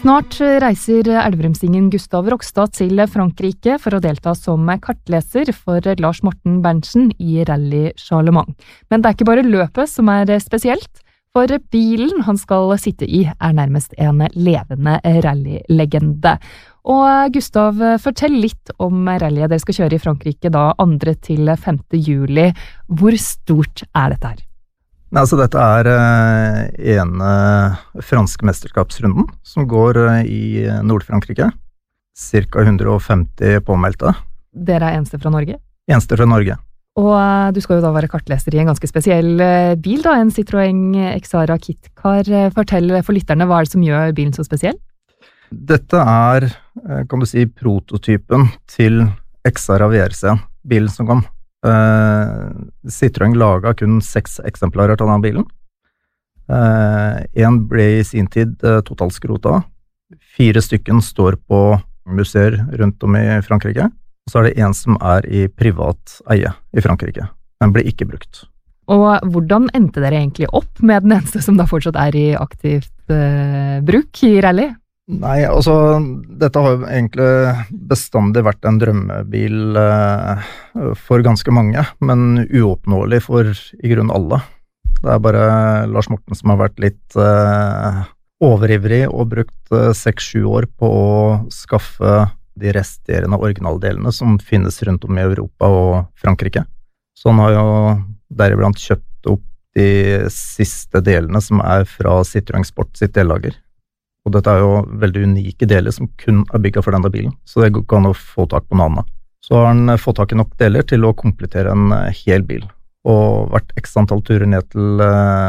Snart reiser Elverumsingen Gustav Rokstad til Frankrike for å delta som kartleser for Lars Morten Berntsen i Rally Charlemagne. Men det ikke bare løpet som spesielt, for bilen han skal sitte i nærmest en levende rallylegende. Og Gustav, fortell litt om rallyet dere skal kjøre i Frankrike da 2. til 5. juli. Hvor stort dette her? Altså, dette ene franske mesterskapsrunden som går i Nord-Frankrike. Cirka 150 påmeldte. Dere eneste fra Norge? Eneste fra Norge. Og du skal jo da være kartleser i en ganske spesiell bil da, en Citroën Xara KitKar. Fortell for lytterne, hva det som gjør bilen så spesiell? Dette kan du si, prototypen til Xara VRC, bilen som kom. Citroën laget kun 6 eksemplarer til denne bilen. En ble i sin tid totalskrota. 4 stykken står på museer rundt om i Frankrike. Og så det en som i privat eie i Frankrike. Den ble ikke brukt. Og hvordan endte dere egentlig opp med den eneste som da fortsatt i aktivt bruk i rally? Nei, altså, dette har jo egentlig bestandig vært en drømmebil for ganske mange, men uoppnåelig for i grunn alle. Det bare Lars Morten som har vært litt overivrig og brukt 6-7 år på å skaffe de resterende originaldelene som finnes rundt om i Europa og Frankrike. Så han har jo deriblant kjøpt opp de siste delene som fra Citroën Sport sitt dellager. Og dette jo veldig unike deler som kun bygget for denne bilen, så det går ikke an å få tak på noe annet. Så har han fått tak i nok deler til å komplettere en hel bil, og vært x antall turer ned til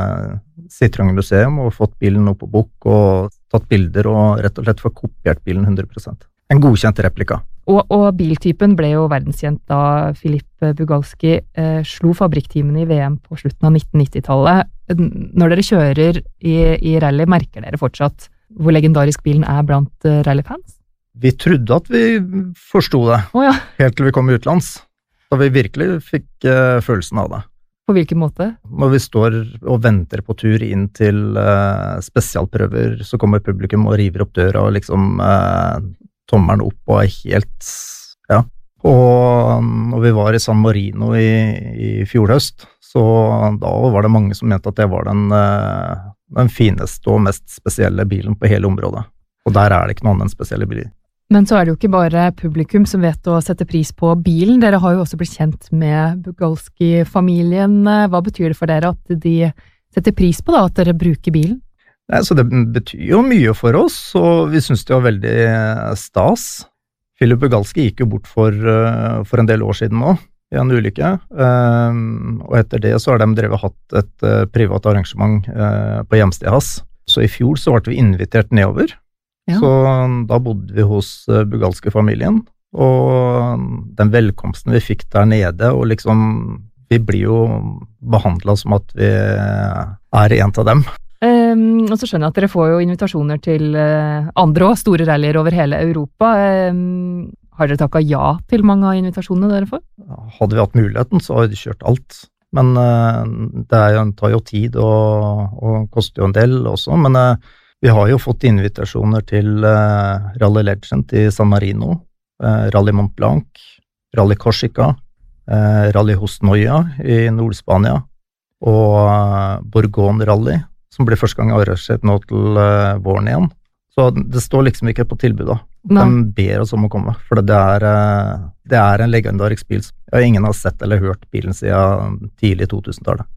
Citroën Museum og fått bilen opp på bok og tatt bilder og rett og slett få kopiert bilen 100%. En godkjent replika. Og biltypen ble jo verdenskjent da Philippe Bugalski slo fabrikktimene i VM på slutten av 1990-tallet. Når dere kjører i rally, merker dere fortsatt hvor legendarisk bilen blant rallyfans? Vi trodde at vi forstod det, helt til vi kom utlands. Da vi virkelig fikk følelsen av det. På hvilken måte? Når vi står og venter på tur inn til spesialprøver, så kommer publikum og river opp døra og liksom tommeren opp og helt, ja. Og når vi var i San Marino i fjor høst, så da var det mange som mente at det var den fineste og mest spesielle bilen på hele området. Og der det ikke noen annen spesielle biler. Men så det jo ikke bare publikum som vet å sette pris på bilen. Dere har jo også blitt kjent med Bugalski-familien. Hva betyr det for dere at de setter pris på da, at dere bruker bilen? Nei, så det betyr jo mye for oss, og vi synes det var veldig stas. Philippe Bugalski gikk jo bort for en del år siden nå, i en ulykke, og etter det så har de drevet hatt et privat arrangement på hjemstedet hans. Så i fjor så ble vi invitert nedover, så da bodde vi hos Bugalski-familien, og den velkomsten vi fikk der nede, og liksom, vi blir jo behandlet som at vi en av dem. Og så skjønner jeg at dere får jo invitasjoner til andre og store rallyer over hele Europa. Har dere takket ja til mange av invitasjonene dere får? Hadde vi hatt muligheten, så har vi kjørt alt. Men det tar jo tid og koster jo en del også. Men vi har jo fått invitasjoner til Rally Legend i San Marino, Rally Mont Blanc, Rally Corsica, Rally Hosnoia i Nord-Spania og Bourgogne Rally, som blir første gang arrangert nå til våren igjen. Så det står liksom ikke på tilbudet. De ber oss om å komme, for det en legendarisk bil. Ingen har sett eller hørt bilen siden tidlig 2000-tallet.